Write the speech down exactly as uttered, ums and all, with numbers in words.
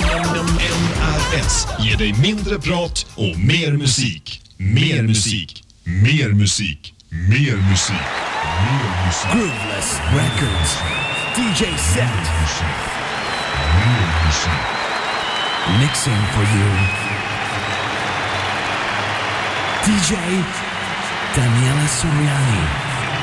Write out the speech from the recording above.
N R S ger dig mindre prat och mer musik. Mer musik. Mer musik. Mer musik. Mer musik. Grooveless Records. D J set. Mer musik. Mixing for you. D J Daniela Soriani.